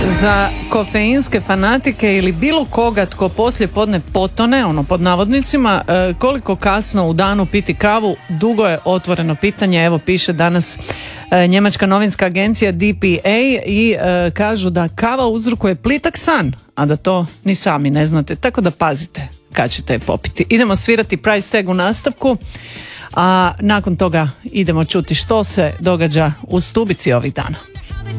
Za kofeinske fanatike ili bilo koga tko poslije podne potone, pod navodnicima, koliko kasno u danu piti kavu, dugo je otvoreno pitanje. Evo piše danas njemačka novinska agencija DPA i kažu da kava uzrokuje plitak san, a da to ni sami ne znate. Tako da pazite kad ćete je popiti. Idemo svirati Price Tag u nastavku, a nakon toga idemo čuti što se događa u Stubici ovih dana.